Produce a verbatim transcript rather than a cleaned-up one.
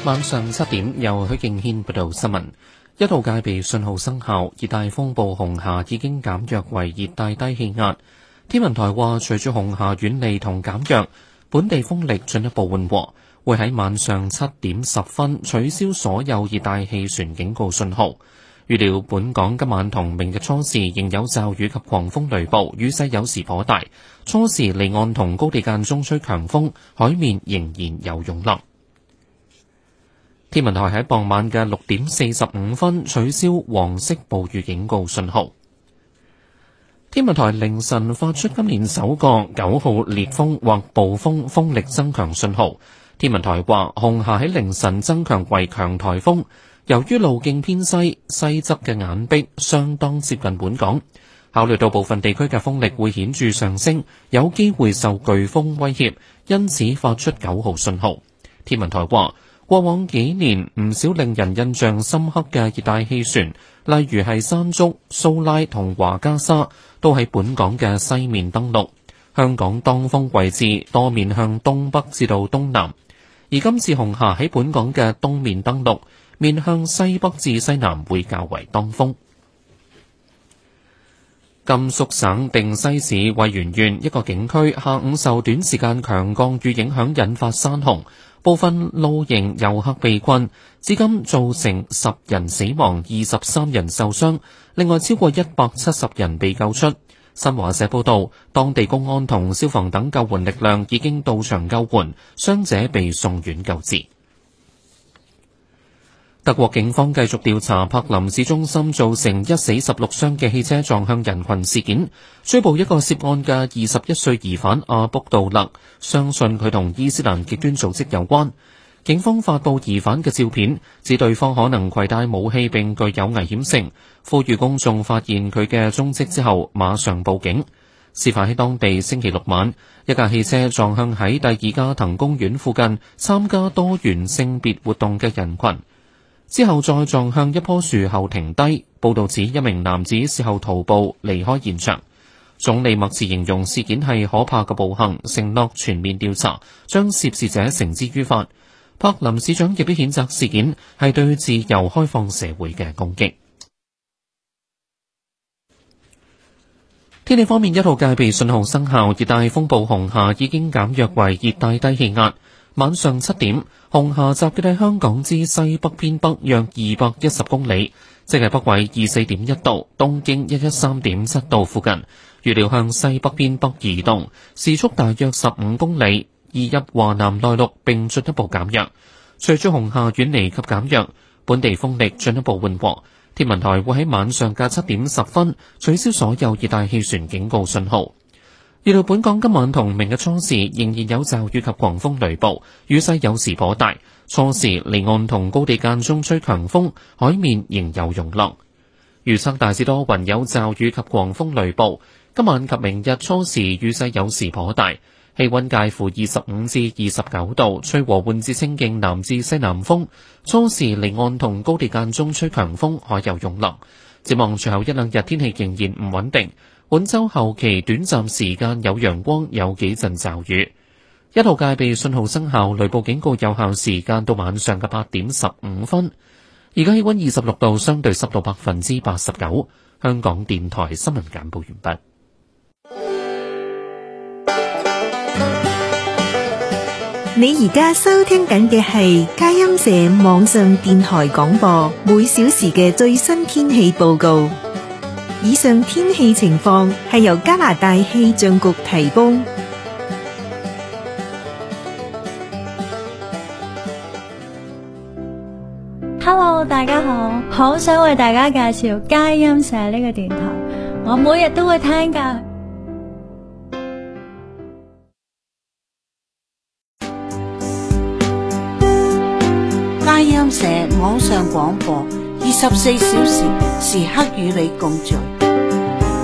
晚上七點，由許敬軒報道新聞。一號戒備信號生效，熱帶風暴紅霞已經減弱為熱帶低氣壓。天文台話，隨住紅霞遠離同減弱，本地風力進一步緩和，會喺晚上七點十分取消所有熱帶氣旋警告信號。預料本港今晚同明日初時仍有驟雨及狂風雷暴，雨勢有時頗大。初時離岸同高地間中吹強風，海面仍然有湧浪。天文台喺傍晚嘅六點四十五分取消黃色暴雨警告信號。天文台凌晨發出今年首個九號烈風或暴風風力增強信號。天文台話，紅霞喺凌晨增強為強颱風，由於路徑偏西，西側嘅眼壁相當接近本港，考慮到部分地區嘅風力會顯著上升，有機會受颶風威脅，因此發出九號信號。天文台話，過往幾年唔少令人印象深刻嘅熱帶氣旋，例如係山竹、蘇拉同華加莎，都喺本港嘅西面登陸。香港當風位置多面向東北至到東南，而今次紅霞喺本港嘅東面登陸，面向西北至西南會較為當風。甘肅省定西市渭源縣一個景區下午受短時間強降雨影響引發山洪，部分露營遊客被困，至今造成十人死亡、二十三人受傷，另外超過一百七十人被救出。新華社報道，當地公安同消防等救援力量已經到場救援，傷者被送院救治。德國警方繼續調查柏林市中心造成一死十六傷嘅汽車撞向人群事件，追捕一個涉案嘅二十一歲疑犯阿卜杜勒，相信佢同伊斯蘭極端組織有關。警方發布疑犯嘅照片，指對方可能攜帶武器並具有危險性，呼籲公眾發現佢嘅蹤跡之後馬上報警。事發喺當地星期六晚，一架汽車撞向喺第二加藤公園附近參加多元性別活動嘅人群，之後再撞向一棵樹後停低。報道指一名男子事後徒步離開現場。總理默茨形容事件係可怕嘅暴行，承諾全面調查，將涉事者繩之於法。柏林市長亦都譴責事件係對自由開放社會嘅攻擊。天氣方面，一號戒備信號生效，熱帶風暴紅霞已經減弱為熱帶低氣壓。晚上七點，紅霞集結喺香港之西北偏北約二百一十公里，即係北緯二四點一度、東經一一三點七度附近。預料向西北偏北移動，時速大約十五公里，移入華南內陸並進一步減弱。隨住紅霞遠離及減弱，本地風力進一步緩和。天文台會喺晚上嘅七點十分取消所有熱帶氣旋警告信號。預料本港今晚同明日初時仍然有驟雨及狂風雷暴，雨勢有時頗大。初時離岸同高地間中吹強風，海面仍有湧浪。預測大致多雲，有驟雨及狂風雷暴。今晚及明日初時雨勢有時頗大，氣溫介乎二十五至二十九度，吹和緩至清勁南至西南風。初時離岸同高地間中吹強風，海有湧浪。展望隨後一兩日天氣仍然唔穩定，本週後期短暫時間有陽光，有幾陣驟雨。一號戒備信號生效，雷暴警告有效時間到晚上嘅八點十五分。而家氣溫二十六度，相對濕度百分之八十九。香港電台新聞簡報完畢。 你而家收聽緊嘅係佳音社網上電台廣播，每小時嘅最新天氣報告。以上天氣情況係由加拿大氣象局提供。 Hello， 大家好，好想為大家介紹佳音社呢個電台，我每日都會聽㗎。 佳音社網上廣播，二十四小時時刻與你共聚。